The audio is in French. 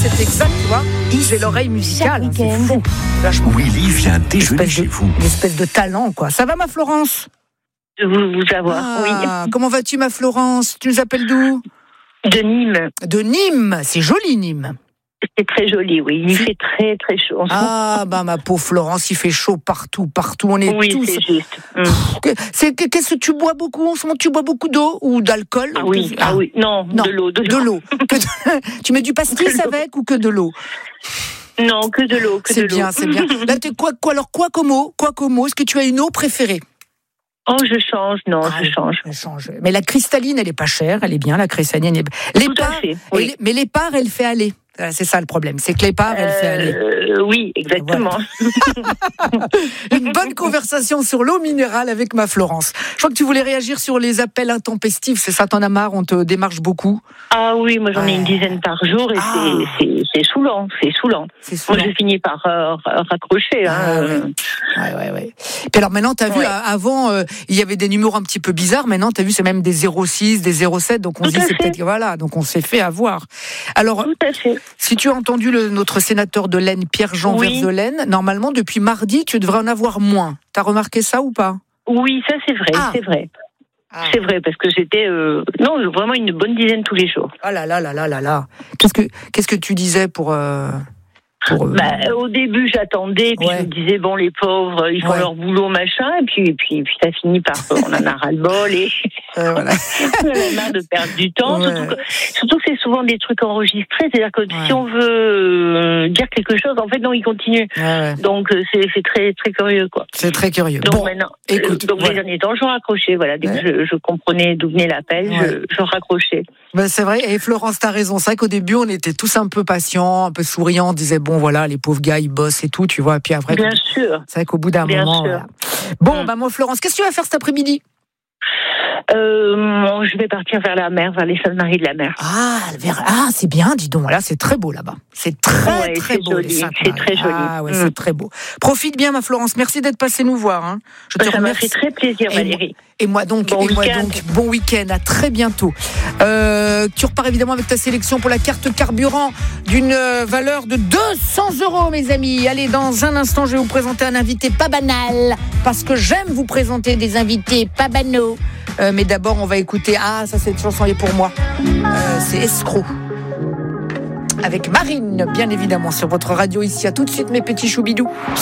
c'est exact, tu vois. J'ai l'oreille musicale, c'est fou. Vachement. Willy vient déjeuner chez vous. Une espèce de talent, quoi. Ça va, ma Florence? De vous avoir, oui. Comment vas-tu, ma Florence? Tu nous appelles d'où? De Nîmes. De Nîmes, c'est joli, Nîmes. C'est très joli, oui. Il fait très, très chaud en ce moment. Ah, bah, ma pauvre Florence, il fait chaud partout. On est tous... Oui, c'est juste. Qu'est-ce que tu bois beaucoup en ce moment? Tu bois beaucoup d'eau ou d'alcool? Ah oui, non, de l'eau. De l'eau. Tu mets du pastis avec ou que de l'eau? Non, que de l'eau. C'est bien. Là, t'es quoi comme eau? Est-ce que tu as une eau préférée? Oh, je change. Je change. Mais la cristalline, elle est pas chère, elle est bien, la cristalline. Tout à fait, oui. Mais l'épar, elle fait aller. C'est ça le problème, c'est que l'épar, elle fait aller. Oui, exactement. Voilà. Une bonne conversation sur l'eau minérale avec ma Florence. Je crois que tu voulais réagir sur les appels intempestifs, c'est ça, t'en as marre, on te démarche beaucoup? Ah oui, moi j'en ai une dizaine par jour et c'est saoulant. Moi je finis par raccrocher. Ouais. Puis alors maintenant, t'as vu, avant, il y avait des numéros un petit peu bizarres, maintenant t'as vu, c'est même des 06, des 07, donc on se dit c'est peut-être, voilà, donc on s'est fait avoir. Alors, tout à fait. Si tu as entendu notre sénateur de l'Aisne, Pierre-Jean Verzelaine, normalement, depuis mardi, tu devrais en avoir moins. T'as remarqué ça ou pas? Oui, ça c'est vrai, c'est vrai. C'est vrai, parce que j'étais vraiment une bonne dizaine tous les jours. Ah là là. Qu'est-ce que tu disais pour au début, j'attendais, puis je me disais, bon, les pauvres, ils font leur boulot, machin, et puis ça finit par, on en a ras-le-bol, et voilà. on a marre de perdre du temps, surtout que c'est souvent des trucs enregistrés, c'est-à-dire que si on veut dire quelque chose, en fait, non, ils continuent. Donc, c'est très, très curieux, quoi. C'est très curieux. Donc, maintenant, écoute, les derniers temps, je raccrochais, voilà, dès que je comprenais d'où venait l'appel, je raccrochais. Ben, c'est vrai, et Florence, t'as raison, c'est vrai qu'au début, on était tous un peu patients, un peu souriants, on disait, bon, voilà, les pauvres gars, ils bossent et tout, tu vois, et puis après... Bien sûr. C'est vrai qu'au bout d'un moment... Voilà. Bon, moi, Florence, qu'est-ce que tu vas faire cet après-midi? Je vais partir vers la mer, vers les Saintes-Maries de la Mer. C'est bien, dis donc, là, c'est très beau là-bas. C'est très beau, joli, les Saintes-Maries. C'est très joli. Ah ouais, c'est très beau. Profite bien, ma Florence, merci d'être passée nous voir. Hein. Ça m'a fait très plaisir, Valérie. Et moi donc, bon week-end, à très bientôt. Tu repars évidemment avec ta sélection pour la carte carburant d'une valeur de 200 €, mes amis. Allez, dans un instant, je vais vous présenter un invité pas banal, parce que j'aime vous présenter des invités pas banaux. Mais d'abord, on va écouter, ça, cette chanson est pour moi. C'est Escroc. Avec Marine, bien évidemment, sur votre radio ici. À tout de suite, mes petits choubidous.